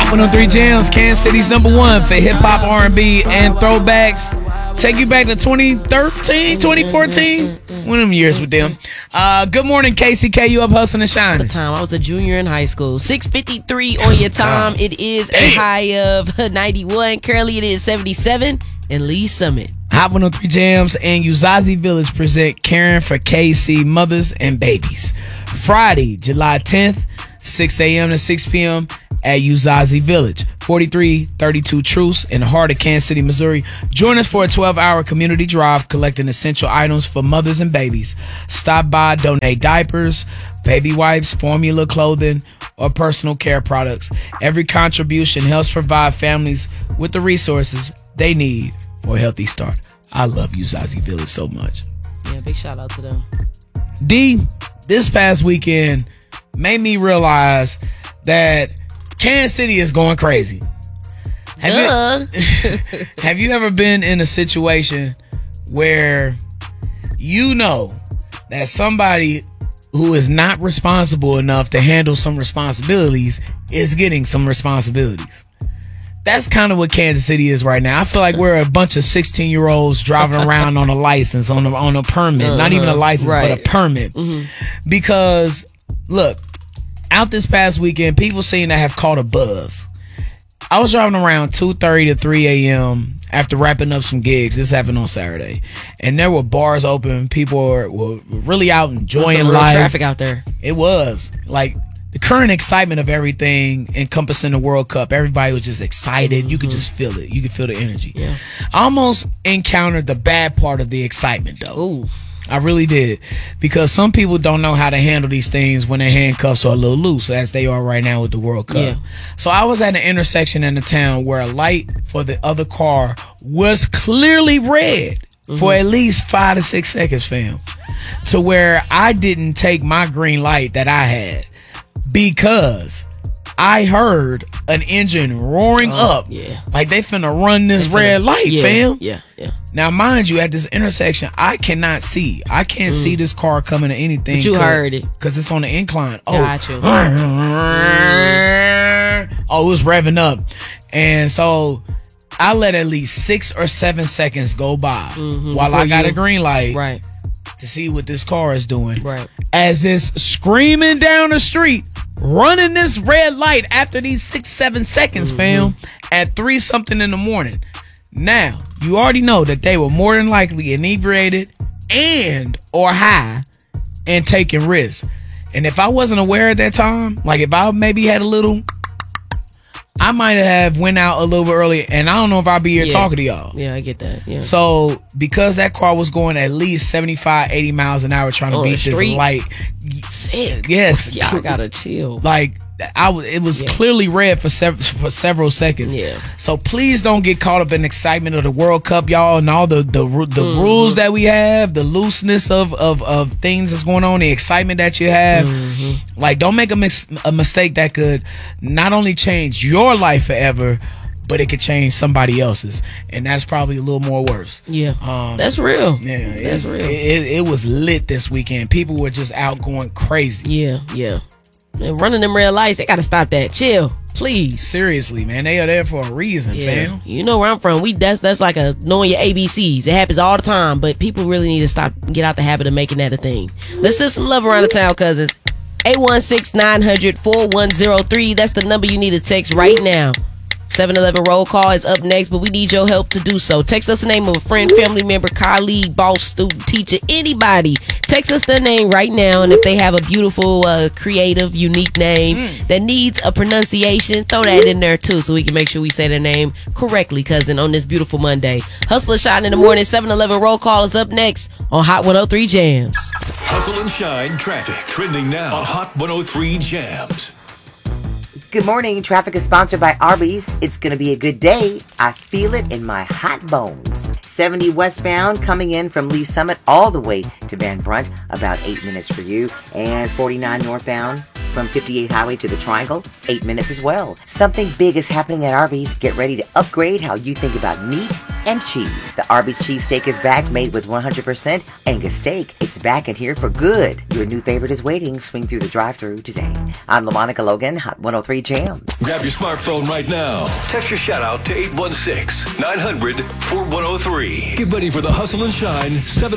Hot 103 Jams, Kansas City's #1 for hip hop, R&B, and throwbacks. Take you back to 2013, 2014. One of them years with them. Good morning, KCK. You up hustling and shining? The time I was a junior in high school. 6:53 on your time. It is a high of 91. Currently, it is 77 in Lee Summit. Hot 103 Jams and Uzazi Village present Caring for KC Mothers and Babies. Friday, July 10th, 6 a.m. to 6 p.m. at Uzazi Village, 4332 Truce in the heart of Kansas City, Missouri. Join us for a 12-hour community drive collecting essential items for mothers and babies. Stop by, donate diapers, baby wipes, formula clothing, or personal care products. Every contribution helps provide families with the resources they need for a healthy start. I love Uzazi Village so much. Yeah, big shout out to them. D, this past weekend made me realize that Kansas City is going crazy. Have you ever been in a situation where you know that somebody who is not responsible enough to handle some responsibilities is getting some responsibilities? That's kind of what Kansas City is right now. I feel like we're a bunch of 16-year-olds driving around on a license, on a permit. Not even a license, but a permit. Because, look, out this past weekend, people seem to have caught a buzz. I was driving around 2:30 to 3 a.m. after wrapping up some gigs. This happened on Saturday. And there were bars open. People were really out enjoying some life. real traffic out there. It was. Like, the current excitement of everything encompassing the World Cup. Everybody was just excited. You could just feel it. You could feel the energy. Yeah. I almost encountered the bad part of the excitement, though. Ooh. I really did, because some people don't know how to handle these things when their handcuffs are a little loose, as they are right now with the World Cup. Yeah. So I was at an intersection in the town where a light for the other car was clearly red for at least 5 to 6 seconds, fam, to where I didn't take my green light that I had because I heard an engine roaring up. Yeah. Like they finna run this red light, fam. Yeah. Now, mind you, at this intersection, I cannot see. I can't see this car coming to anything. But you heard it. Because it's on the incline. Got you. Oh, it was revving up. And so I let at least 6 or 7 seconds go by while I got a green light to see what this car is doing. Right. As it's screaming down the street, running this red light after these 6-7 seconds, fam, at 3-something in the morning. Now, you already know that they were more than likely inebriated and or high and taking risks. And if I wasn't aware at that time, like if I maybe had a little, I might have went out a little bit early, and I don't know if I'll be here talking to y'all. Yeah, I get that. Yeah. So, because that car was going at least 75, 80 miles an hour trying to beat this light. Sick. Yes. Y'all gotta chill. Like, it was clearly red for several seconds. Yeah. So please don't get caught up in the excitement of the World Cup, y'all, and all the rules that we have, the looseness of things that's going on, the excitement that you have. Like, don't make a mistake that could not only change your life forever, but it could change somebody else's, and that's probably a little more worse. Yeah. That's real. Yeah, that's real. It was lit this weekend. People were just out going crazy. Yeah. And running them red lights, they gotta stop that. Chill, please. Seriously, man, they are there for a reason, fam. You know where I'm from. That's like a knowing your ABCs. It happens all the time, but people really need to stop, get out the habit of making that a thing. Let's send some love around the town, cousins. 816-900-4103. That's the number you need to text right now. 7-Eleven roll call is up next, but we need your help to do so. Text us the name of a friend, family member, colleague, boss, student, teacher, anybody. Text us their name right now, and if they have a beautiful, creative, unique name that needs a pronunciation, throw that in there too, so we can make sure we say their name correctly, cousin, on this beautiful Monday. Hustle and Shine in the morning. 7-Eleven roll call is up next on Hot 103 Jams. Hustle and Shine traffic trending now on Hot 103 Jams. Good morning. Traffic is sponsored by Arby's. It's going to be a good day. I feel it in my hot bones. 70 westbound coming in from Lee Summit all the way to Van Brunt, about 8 minutes for you. And 49 northbound from 58 Highway to the Triangle, 8 minutes as well. Something big is happening at Arby's. Get ready to upgrade how you think about meat and cheese. The Arby's cheesesteak is back, made with 100% Angus steak. It's back and here for good. Your new favorite is waiting. Swing through the drive-thru today. I'm LaMonica Logan, Hot 103 Jams. Grab your smartphone right now. Text your shout out to 816-900-4103. Get ready for the Hustle and Shine 7